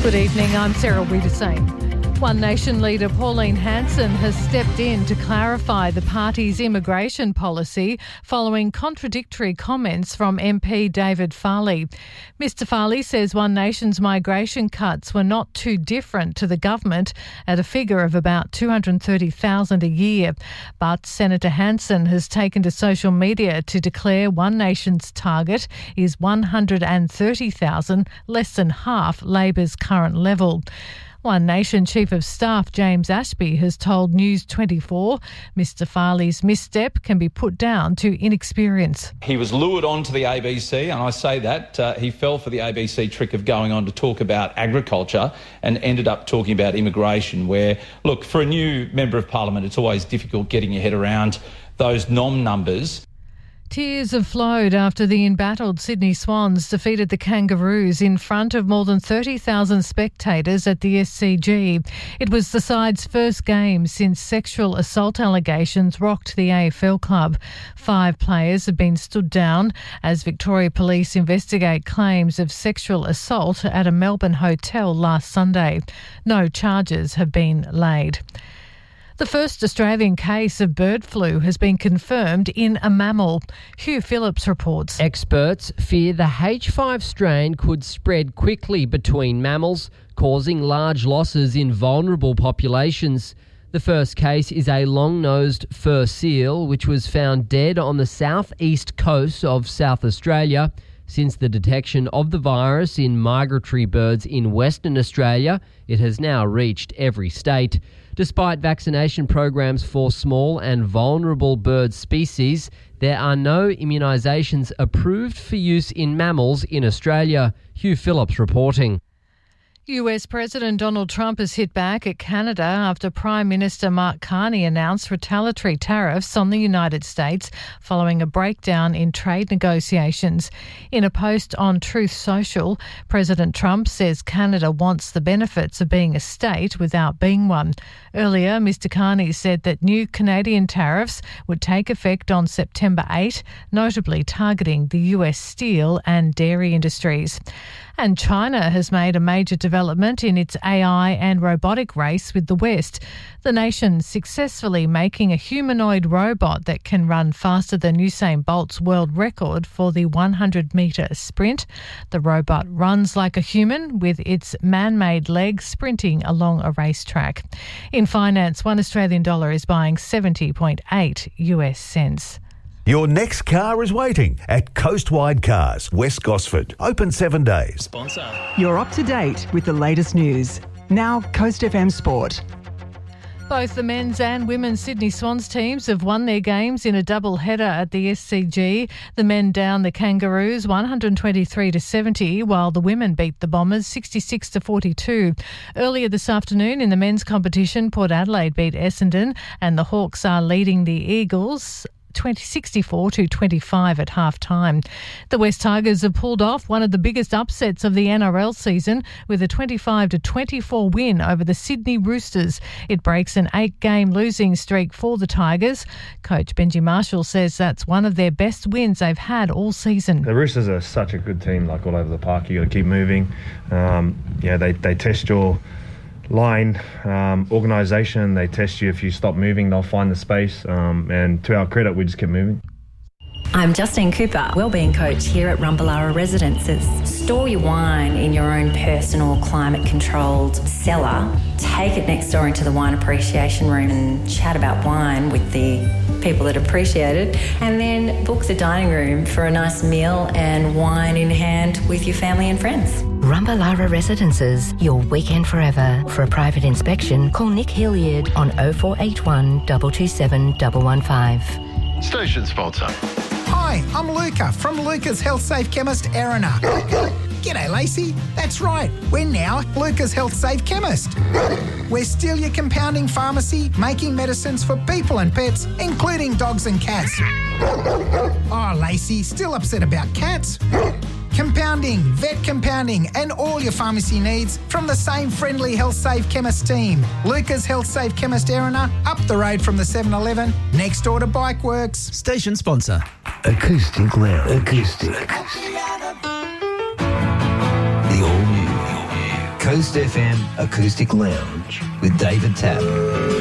Good evening, I'm Sarah Wiedersame. One Nation leader Pauline Hanson has stepped in to clarify the party's immigration policy following contradictory comments from MP David Farley. Mr Farley says One Nation's migration cuts were not too different to the government at a figure of about 230,000 a year. But Senator Hanson has taken to social media to declare One Nation's target is 130,000, less than half Labor's current level. One Nation Chief of Staff James Ashby has told News 24 Mr Farley's misstep can be put down to inexperience. He was lured onto the ABC, and I say that he fell for the ABC trick of going on to talk about agriculture and ended up talking about immigration, where, look, for a new Member of Parliament, it's always difficult getting your head around those nom numbers. Tears have flowed after the embattled Sydney Swans defeated the Kangaroos in front of more than 30,000 spectators at the SCG. It was the side's first game since sexual assault allegations rocked the AFL club. 5 players have been stood down as Victoria Police investigate claims of sexual assault at a Melbourne hotel last Sunday. No charges have been laid. The first Australian case of bird flu has been confirmed in a mammal. Hugh Phillips reports. Experts fear the H5 strain could spread quickly between mammals, causing large losses in vulnerable populations. The first case is a long-nosed fur seal, which was found dead on the southeast coast of South Australia. Since the detection of the virus in migratory birds in Western Australia, it has now reached every state. Despite vaccination programs for small and vulnerable bird species, there are no immunisations approved for use in mammals in Australia. Hugh Phillips reporting. US President Donald Trump has hit back at Canada after Prime Minister Mark Carney announced retaliatory tariffs on the United States following a breakdown in trade negotiations. In a post on Truth Social, President Trump says Canada wants the benefits of being a state without being one. Earlier, Mr Carney said that new Canadian tariffs would take effect on September 8, notably targeting the US steel and dairy industries. And China has made a major development in its AI and robotic race with the West. The nation successfully making a humanoid robot that can run faster than Usain Bolt's world record for the 100-metre sprint. The robot runs like a human with its man-made legs sprinting along a racetrack. In finance, $1 Australian is buying 70.8 US cents. Your next car is waiting at Coastwide Cars, West Gosford. Open 7 days. Sponsor. You're up to date with the latest news. Now, Coast FM Sport. Both the men's and women's Sydney Swans teams have won their games in a double header at the SCG. The men down the Kangaroos 123-70, while the women beat the Bombers 66-42. Earlier this afternoon in the men's competition, Port Adelaide beat Essendon and the Hawks are leading the Eagles 64-25 at half-time. The West Tigers have pulled off one of the biggest upsets of the NRL season with a 25-24 win over the Sydney Roosters. It breaks an 8-game losing streak for the Tigers. Coach Benji Marshall says that's one of their best wins they've had all season. The Roosters are such a good team, like all over the park. You got to keep moving. They test your line organisation. They test you. If you stop moving, they'll find the space, and to our credit, we just kept moving. I'm Justine Cooper, wellbeing coach here at Rumballara Residences. Store your wine in your own personal climate-controlled cellar. Take it next door into the wine appreciation room and chat about wine with the people that appreciate it. And then book the dining room for a nice meal and wine in hand with your family and friends. Rumballara Residences, your weekend forever. For a private inspection, call Nick Hilliard on 0481 227 115. Station sponsor. Hi, I'm Luca from Luca's Health Safe Chemist, Erina. G'day, Lacey. That's right. We're now Luca's Health Safe Chemist. We're still your compounding pharmacy, making medicines for people and pets, including dogs and cats. Oh, Lacey, still upset about cats? Compounding, vet compounding, and all your pharmacy needs from the same friendly Health Safe Chemist team. Luca's Health Safe Chemist, Erina, up the road from the 7-Eleven, next door to Bike Works. Station sponsor. Acoustic Lounge. The all-new Coast Coast FM Acoustic Lounge with David Tapp.